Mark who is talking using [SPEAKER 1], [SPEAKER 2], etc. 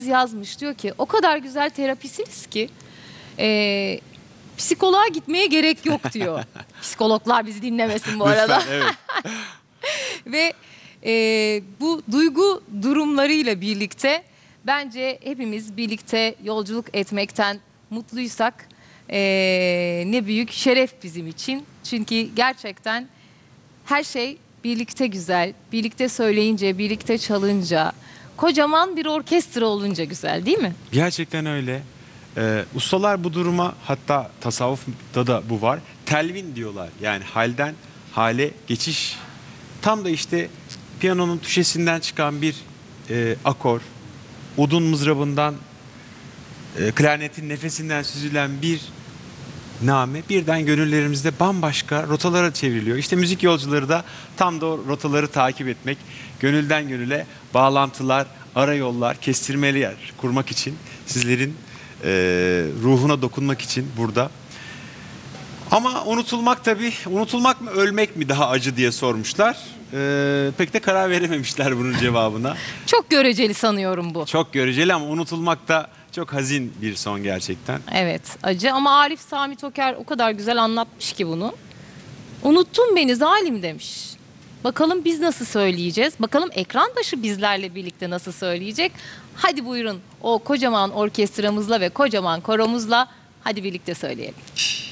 [SPEAKER 1] yazmış, diyor ki o kadar güzel terapisiniz ki psikoloğa gitmeye gerek yok diyor. Psikologlar bizi dinlemesin bu arada.
[SPEAKER 2] Lütfen, evet.
[SPEAKER 1] Ve bu duygu durumlarıyla birlikte bence hepimiz birlikte yolculuk etmekten mutluysak ne büyük şeref bizim için. Çünkü gerçekten her şey birlikte güzel, birlikte söyleyince, birlikte çalınca, kocaman bir orkestra olunca güzel, değil mi?
[SPEAKER 2] Gerçekten öyle. Ustalar bu duruma, hatta tasavvufta da bu var, telvin diyorlar. Yani halden hale geçiş. Tam da işte piyanonun tuşesinden çıkan bir akor, udun mızrabından, klarnetin nefesinden süzülen bir name birden gönüllerimizde bambaşka rotalara çevriliyor. İşte müzik yolcuları da tam da o rotaları takip etmek, gönülden gönüle bağlantılar, ara yollar, kestirmeli yer kurmak için, sizlerin ruhuna dokunmak için burada. Ama unutulmak tabii, unutulmak mı ölmek mi daha acı diye sormuşlar. Pek de karar verememişler bunun cevabına.
[SPEAKER 1] Çok göreceli sanıyorum bu.
[SPEAKER 2] Çok göreceli ama unutulmak da çok hazin bir son gerçekten.
[SPEAKER 1] Evet, acı ama Arif Sami Toker o kadar güzel anlatmış ki bunu. Unuttun beni zalim demiş. Bakalım biz nasıl söyleyeceğiz? Bakalım ekran başı bizlerle birlikte nasıl söyleyecek? Hadi buyurun o kocaman orkestramızla ve kocaman koromuzla hadi birlikte söyleyelim.